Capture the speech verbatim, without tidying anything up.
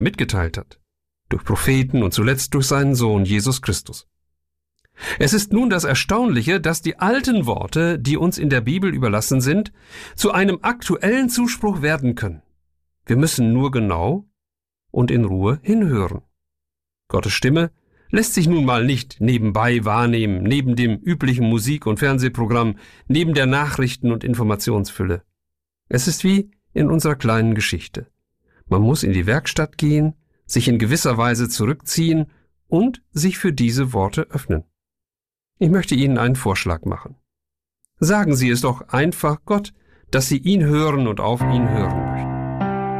mitgeteilt hat, durch Propheten und zuletzt durch seinen Sohn Jesus Christus. Es ist nun das Erstaunliche, dass die alten Worte, die uns in der Bibel überlassen sind, zu einem aktuellen Zuspruch werden können. Wir müssen nur genau und in Ruhe hinhören. Gottes Stimme lässt sich nun mal nicht nebenbei wahrnehmen, neben dem üblichen Musik- und Fernsehprogramm, neben der Nachrichten- und Informationsfülle. Es ist wie in unserer kleinen Geschichte. Man muss in die Werkstatt gehen, sich in gewisser Weise zurückziehen und sich für diese Worte öffnen. Ich möchte Ihnen einen Vorschlag machen. Sagen Sie es doch einfach Gott, dass Sie ihn hören und auf ihn hören möchten.